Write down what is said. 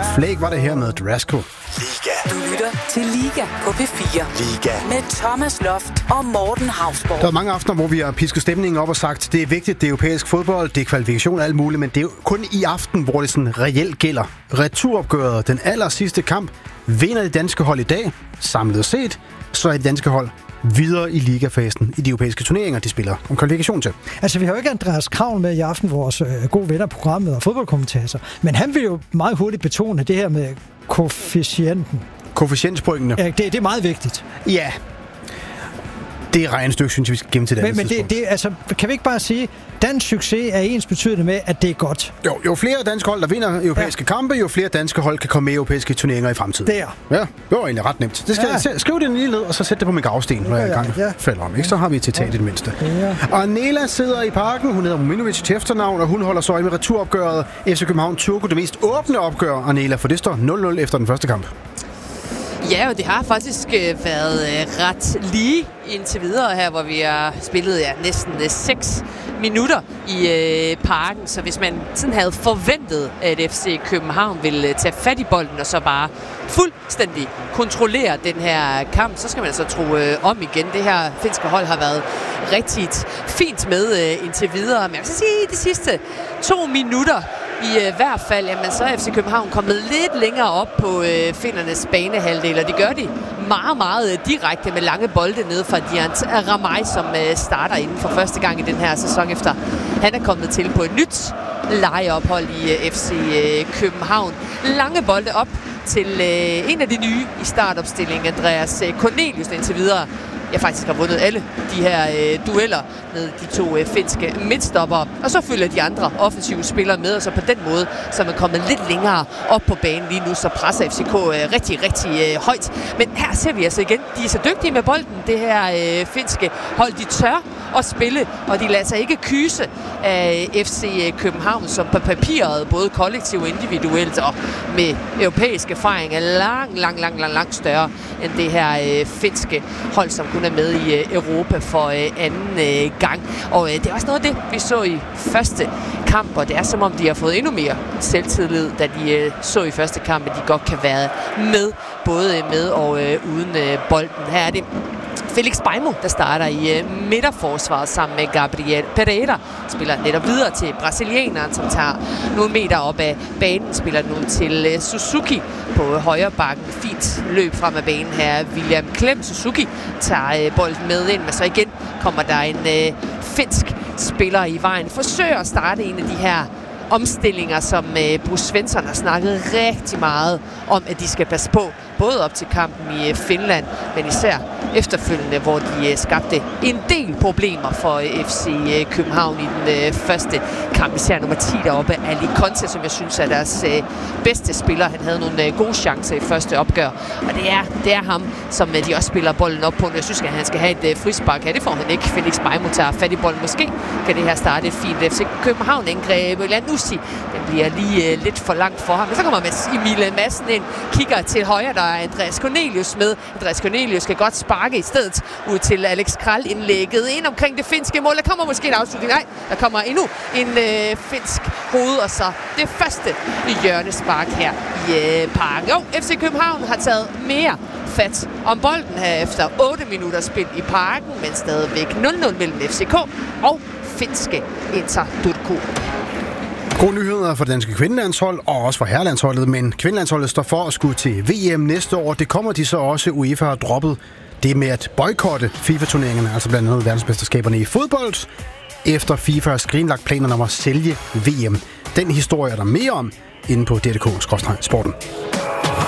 Flake var det her med Drasco. Liga. Du lytter til Liga på P4. Liga. Med Thomas Loft og Morten Hausborg. Der er mange aftener, hvor vi har pisket stemningen op og sagt, det er vigtigt, det er europæisk fodbold, det er kvalifikation og alt muligt, men det er jo kun i aften, hvor det sådan reelt gælder. Returopgøret, den aller sidste kamp, vinder det danske hold i dag, samlet set, så er det danske hold videre i ligafasen i de europæiske turneringer, de spiller om kvalifikation til. Altså, vi har jo ikke Andreas Kravl med i aften, vores gode venner programmet og fodboldkommentator, men han vil jo meget hurtigt betone det her med koefficienten. Koefficientspointene. Ja, det er meget vigtigt. Ja. Det er regnestykke, synes jeg, vi skal gemme til det andet tidspunkt. Men altså, kan vi ikke bare sige, dansk succes er ensbetydende med, at det er godt? Jo flere danske hold, der vinder europæiske kampe, jo flere danske hold kan komme med i europæiske turneringer i fremtiden. Det er. Ja, det var egentlig ret nemt. Det skal skriv det lige ned, og så sæt det på min gravsten, når jeg engang falder om. Ikke? Så har vi et citat i det mindste. Ja. Og Nela sidder i parken, hun hedder Muminovic til efternavn, og hun holder så øje med returopgøret. FC København Turku, det mest åbne opgør, og Nela, for det står 0-0 efter den første kamp. Ja, og det har faktisk været ret lige indtil videre her, hvor vi har spillet næsten 6 minutter i parken. Så hvis man sådan havde forventet, at FC København ville tage fat i bolden og så bare fuldstændig kontrollere den her kamp, så skal man altså tro om igen. Det her finske hold har været rigtig fint med indtil videre. Men jeg vil sige, de sidste 2 minutter i hvert fald, jamen, så er FC København kommet lidt længere op på finnernes banehalvdel, og det gør de meget, meget direkte med lange bolde nede fra Diant Ramay, som starter inden for første gang i den her sæson, efter han er kommet til på et nyt lejeophold i FC København. Lange bolde op til en af de nye i startopstillingen, Andreas Cornelius, indtil videre. Jeg faktisk har vundet alle de her dueller med de 2 finske midtstoppere. Og så følger de andre offensive spillere med, og så på den måde, så er man kommet lidt længere op på banen lige nu, så presser FCK rigtig, rigtig højt. Men her ser vi altså igen, de er så dygtige med bolden, det her finske hold. De tør at spille, og de lader sig ikke kyse af FC København, som på papiret, både kollektivt og individuelt, og med europæisk erfaring er langt større end det her finske hold, som kun er med i Europa for anden gang. Og det er også noget af det, vi så i første kamp, og det er som om, de har fået endnu mere selvtillid, da de så i første kamp, at de godt kan være med, både med og uden bolden. Her er det Felix Beimo, der starter i midterforsvaret sammen med Gabriel Pereira. Spiller netop videre til brasilianeren, som tager nogle meter op af banen. Spiller nu til Suzuki på højre bakken. Fint løb frem af banen her. William Klem Suzuki tager bolden med ind, men så igen kommer der en finsk spiller i vejen. Forsøger at starte en af de her omstillinger, som Bruce Svensson har snakket rigtig meget om, at de skal passe på, både op til kampen i Finland, men især efterfølgende, hvor de skabte en del problemer for FC København i den første kamp. Især nummer 10 deroppe, Ali Conte, som jeg synes er deres bedste spiller. Han havde nogle gode chancer i første opgør, og det er ham, som de også spiller bolden op på. Jeg synes, at han skal have et frispark. Ja, det får han ikke. Felix Beimo tager fat i bolden. Måske kan det her starte et fint FC København-indgreb. Lanussi, den bliver lige lidt for langt for ham. Men så kommer Emil Madsen ind, kigger til højre, der er Andreas Cornelius med. Andreas Cornelius skal godt sparke i stedet ud til Alex Kral indlægget ind omkring det finske mål. Der kommer måske en afslutning. Nej, der kommer endnu en finsk hoved, og så det første hjørnespark her i parken. Jo, FC København har taget mere fat om bolden her efter 8 minutter spil i parken, men stadigvæk 0-0 mellem FCK og finske Inter Turku. Gode nyheder for det danske kvindelandshold, og også for herrelandsholdet, men kvindelandsholdet står for at skulle til VM næste år. Det kommer de så også. UEFA har droppet det med at boykotte FIFA-turneringerne, altså blandt andet verdensmesterskaberne i fodbold, efter FIFA har skrinlagt planerne om at sælge VM. Den historie er der mere om inde på DRK/sporten.